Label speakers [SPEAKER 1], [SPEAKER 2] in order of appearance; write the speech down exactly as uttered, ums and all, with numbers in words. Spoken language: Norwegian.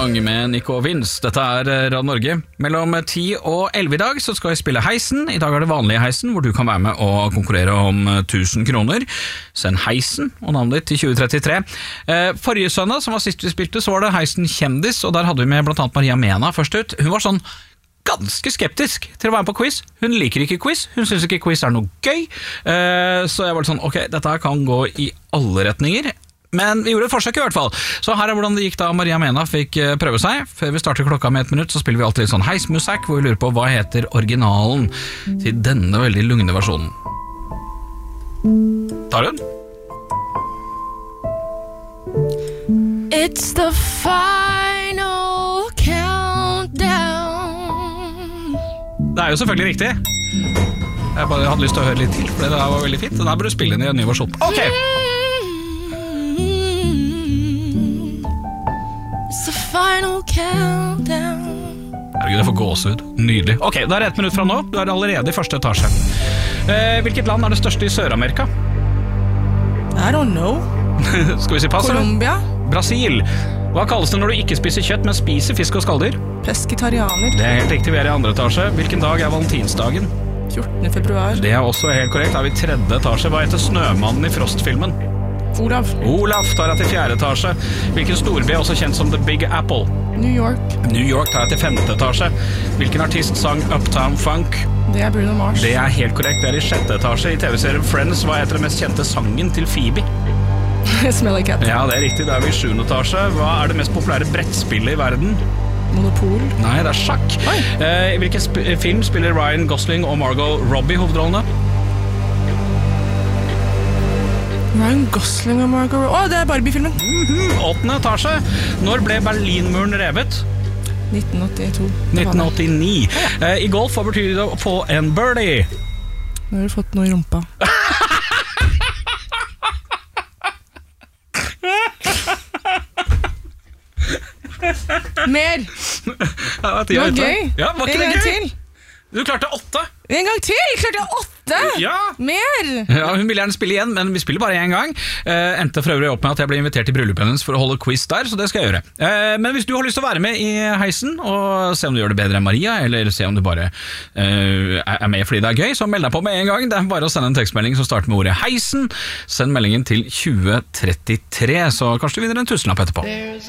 [SPEAKER 1] Song med Nico og Vince. Dette er Radio Norge. Mellom ti og elleve i dag så skal jeg spille Heisen. I dag er det vanlige Heisen, hvor du kan være med og konkurrere om tusen kroner. Send Heisen og navnet ditt til tjue trettitre. Eh, forrige søndag, som var sist vi spilte, så var det Heisen Kjendis, og der hadde vi med blant annet Maria Mena først ut. Hun var sånn ganske skeptisk til å være med på quiz. Hun liker ikke quiz, hun synes ikke quiz er noe gøy. Eh, så jeg var sånn, ok, dette her kan gå i alle retninger. Men vi gjorde et forsøk i hvert fall. Så her er hvordan det gikk da Maria Mena fikk prøve seg. Før vi starter klokka med et minutt, så spiller vi alltid litt sånn heismusikk, hvor vi lurer på hva heter originalen til denne veldig lugne versjonen. Tar du den?
[SPEAKER 2] It's the final countdown.
[SPEAKER 1] Det er jo selvfølgelig riktig. Jeg bare hadde lyst til å høre litt til, for det var veldig fint. Den her burde du spille inn i en ny versjon. Ok!
[SPEAKER 2] It's the final countdown.
[SPEAKER 1] Herregud, jeg får gåsehud. Nydelig. Ok, da er det ett minutt fra nå. Du er allerede i første etasje. Eh, hvilket land er det største i Sør-Amerika?
[SPEAKER 2] I don't know.
[SPEAKER 1] Skal vi si pass?
[SPEAKER 2] Colombia?
[SPEAKER 1] Brasil. Hva kalles det når du ikke spiser kjøtt, men spiser fisk og skalldyr?
[SPEAKER 2] Pesketarianer.
[SPEAKER 1] Det er helt riktig, vi er i andre etasje. Hvilken dag er valentinsdagen?
[SPEAKER 2] fjortende februar.
[SPEAKER 1] Det er også helt korrekt. Da er vi i tredje etasje. Hva heter snømannen i Frost-filmen?
[SPEAKER 2] Olav.
[SPEAKER 1] Olaf tar jeg til fjerde etasje. Hvilken storby er også kjent som The Big Apple?
[SPEAKER 2] New York.
[SPEAKER 1] New York tar jeg til femte etasje. Hvilken artist sang Uptown Funk?
[SPEAKER 2] Det er Bruno Mars.
[SPEAKER 1] Det er helt korrekt, det er i sjette etasje. I tv-serien Friends, hva heter den mest kjente sangen til Phoebe?
[SPEAKER 2] Smelly Cat.
[SPEAKER 1] Ja, det er riktig, da er vi i sjuende etasje. Hva er det mest populære brettspillet i verden?
[SPEAKER 2] Monopol.
[SPEAKER 1] Nei, det er sjakk. eh, I hvilken sp film spiller Ryan Gosling og Margot Robbie hovedrollene?
[SPEAKER 2] Ryan Gosling og Margot Robbie. Åh, det er Barbie-filmen.
[SPEAKER 1] Mm-hmm, åttende etasje. Når ble Berlinmuren revet?
[SPEAKER 2] nitten åttito.
[SPEAKER 1] nitten åttini. eh, I golf, hva betyr det å få en birdie?
[SPEAKER 2] Nå har du fått noe i rumpa. Mer.
[SPEAKER 1] Ja,
[SPEAKER 2] Det var gøy.
[SPEAKER 1] Ja, var ikke
[SPEAKER 2] En
[SPEAKER 1] det
[SPEAKER 2] gang
[SPEAKER 1] gøy?
[SPEAKER 2] til.
[SPEAKER 1] Du klarte åtte.
[SPEAKER 2] En gang til. Klarte jeg åtte.
[SPEAKER 1] Ja.
[SPEAKER 2] Mer.
[SPEAKER 1] Ja, hun vil gjerne spille igjen, men vi spiller bare en gang. eh, Endte for øvrig opp med at jeg ble invitert til bryllupet hennes for å holde quiz der, så det skal jeg gjøre. eh, Men hvis du har lyst til å være med i heisen og se om du gjør det bedre enn Maria, eller se om du bare eh, er med fordi det er gøy, så meld deg på med en gang. Det er bare å sende en tekstmelding som starter med ordet heisen. Send meldingen til tjue trettitre, så kanskje du vinner en tusenlapp etterpå.